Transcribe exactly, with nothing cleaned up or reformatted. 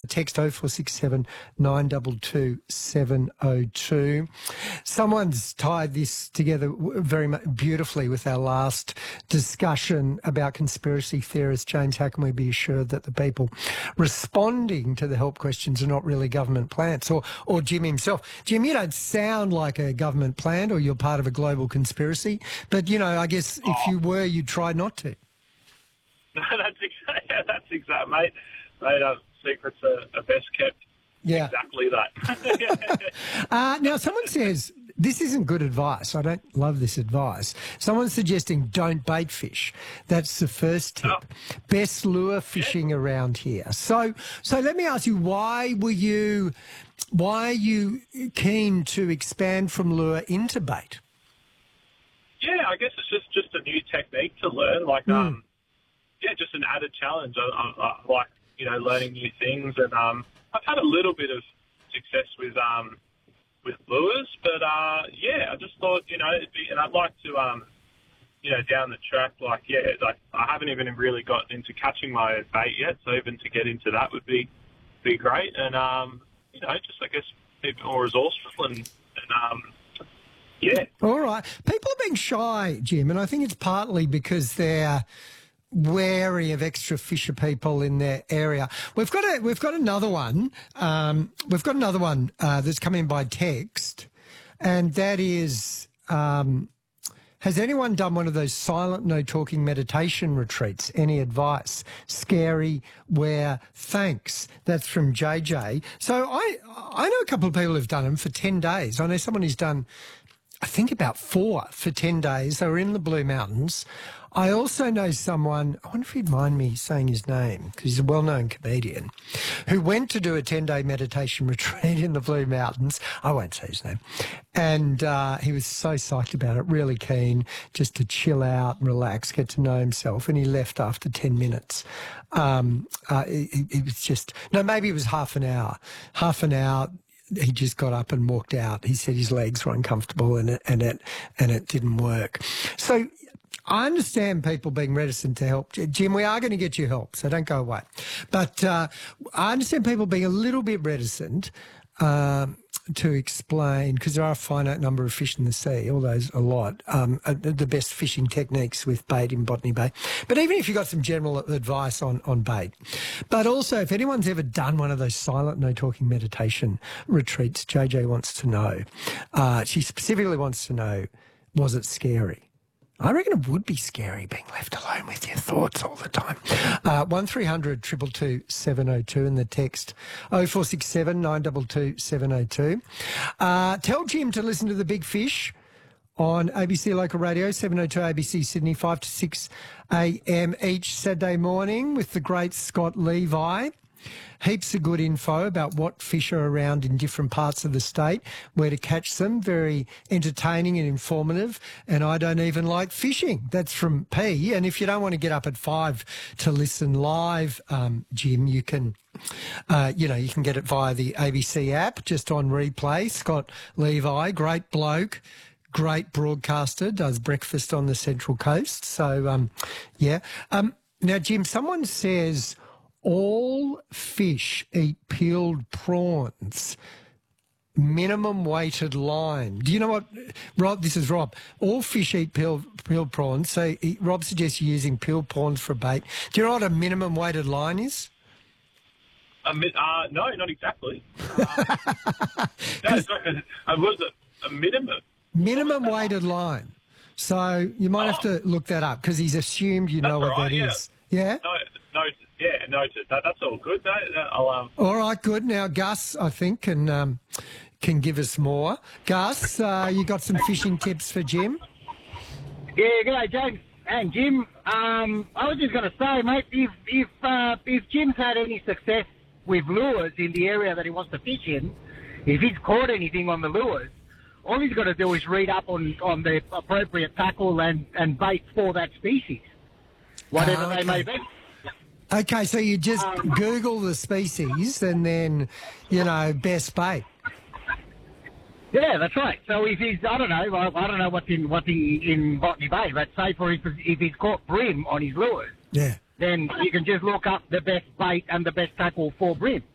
Text oh four six seven, nine two two, seven oh two. Someone's tied this together very much beautifully with our last discussion about conspiracy theorists. James, how can we be assured that the people responding to the help questions are not really government plants? Or, or Jim himself. Jim, you don't sound like a government plant or you're part of a global conspiracy, but, you know, I guess if you were, you'd try not to. No, that's exactly, yeah, that's exactly, mate. Mate, uh, secrets are, are best kept. Yeah. Exactly that. uh, now, someone says, this isn't good advice. I don't love this advice. Someone's suggesting don't bait fish. That's the first tip. Oh. Best lure fishing yeah. around here. So, so let me ask you, why were you, why are you keen to expand from lure into bait? Yeah, I guess it's just, just a new technique to learn. Like, mm. um, yeah, just an added challenge. I, I, I like, you know, learning new things, and um, I've had a little bit of success with um, with lures, but uh, yeah, I just thought, you know, it'd be, and I'd like to, um, you know, down the track, like, yeah, like I haven't even really gotten into catching my own bait yet, so even to get into that would be be great, and um, you know, just I guess be a bit more resourceful and, and um, yeah. All right, people are being shy, Jim, and I think it's partly because they're wary of extra fisher people in their area. We've got a we've got another one. Um, we've got another one uh, that's come in by text, and that is: um, has anyone done one of those silent, no talking meditation retreats? Any advice? Scary? Where? Thanks. That's from J J. So I I know a couple of people who've done them for ten days. I know someone who's done, I think, about four for ten days. They were in the Blue Mountains. I also know someone, I wonder if he'd mind me saying his name, because he's a well-known comedian, who went to do a ten-day meditation retreat in the Blue Mountains. I won't say his name. And uh, he was so psyched about it, really keen just to chill out, relax, get to know himself. And he left after ten minutes. Um, uh, it, it was just, no, maybe it was half an hour. Half an hour. He just got up and walked out. He said his legs were uncomfortable and it, and it, and it didn't work. So I understand people being reticent to help. Jim, we are going to get you help, so don't go away. But uh, I understand people being a little bit reticent uh, to explain, because there are a finite number of fish in the sea, all those a lot, um, uh, the best fishing techniques with bait in Botany Bay. But even if you've got some general advice on, on bait. But also, if anyone's ever done one of those silent, no-talking meditation retreats, J J wants to know. Uh, she specifically wants to know, was it scary? I reckon it would be scary being left alone with your thoughts all the time. Uh, one three hundred, two two two, seven oh two in the text oh four six seven, nine two two, seven oh two. Uh, tell Jim to listen to The Big Fish on A B C Local Radio, seven oh two A B C Sydney, five to six a m each Saturday morning with the great Scott Levi. Heaps of good info about what fish are around in different parts of the state, where to catch them. Very entertaining and informative. And I don't even like fishing. That's from P. And if you don't want to get up at five to listen live, um, Jim, you can, uh, you know, you can get it via the A B C app, just on replay. Scott Levi, great bloke. Great broadcaster, does breakfast on the Central Coast. So, um, yeah. Um, now, Jim, someone says all fish eat peeled prawns, minimum weighted line. Do you know what, Rob? This is Rob. All fish eat peeled, peeled prawns. So he, Rob suggests you're using peeled prawns for bait. Do you know what a minimum weighted line is? Uh, uh, no, not exactly. Uh, no, sorry, uh, was it a minimum? Minimum weighted line. So you might oh. have to look that up, because he's assumed you know That's what right, that yeah. is. Yeah? No, noted. Yeah, noted. That, that's all good. No, no, I'll, um... All right, good. Now, Gus, I think, can um, can give us more. Gus, uh, you got some fishing tips for Jim? Yeah, good day, James and Jim. Um, I was just going to say, mate, if if uh, if Jim's had any success with lures in the area that he wants to fish in, if he's caught anything on the lures, all he's got to do is read up on, on the appropriate tackle and, and bait for that species, whatever oh, okay. they may be. Okay, so you just um, Google the species and then, you know, best bait. Yeah, that's right. So if he's, I don't know, I, I don't know what's in what's in, in Botany Bay, but say for if, if he's caught bream on his lures, yeah, then you can just look up the best bait and the best tackle for bream.